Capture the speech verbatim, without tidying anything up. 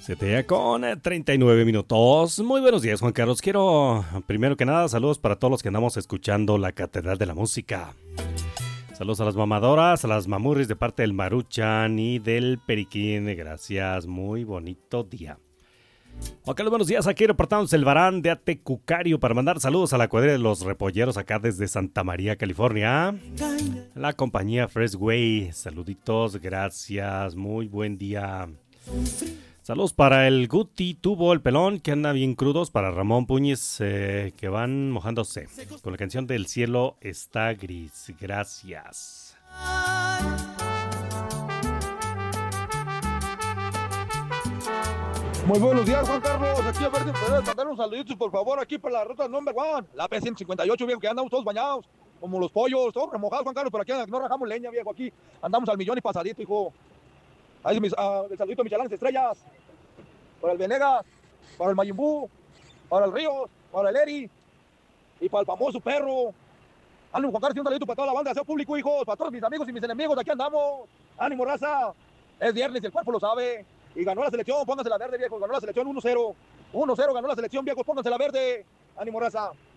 siete ya con eh, treinta y nueve minutos. Muy buenos días, Juan Carlos. Quiero, primero que nada, saludos para todos los que andamos escuchando la Catedral de la Música. Saludos a las mamadoras, a las mamurris de parte del Maruchan y del Periquín. Gracias, muy bonito día. Juan Carlos, buenos días. Aquí reportamos el Barán de Atecucario para mandar saludos a la cuadrilla de los repolleros acá desde Santa María, California. La compañía Freshway. Saluditos, gracias. Muy buen día. Saludos para el Guti Tubo, el pelón, que anda bien crudos. Para Ramón Puñez, eh, que van mojándose con la canción del cielo está gris. Gracias. Muy buenos días, Juan Carlos. Aquí a ver si puedes mandar un saludito, por favor, aquí para la ruta number one. La P ciento cincuenta y ocho, viejo, que andamos todos bañados, como los pollos, todos remojados, Juan Carlos, pero aquí no rajamos leña, viejo. Aquí andamos al millón y pasadito, hijo. Ahí mis, uh, el saludito a Michelanes Estrellas, para el Venegas, para el Mayimbu, para el Ríos, para el Eri y para el famoso perro. Ánimo, Juan Carlos, un saludito para toda la banda de aseo público, hijos, para todos mis amigos y mis enemigos, aquí andamos. Ánimo, raza. Es viernes y el cuerpo lo sabe. Y ganó la selección, pónganse la verde, viejo. Ganó la selección uno cero. uno cero ganó la selección, viejo. Pónganse la verde. Ánimo, raza.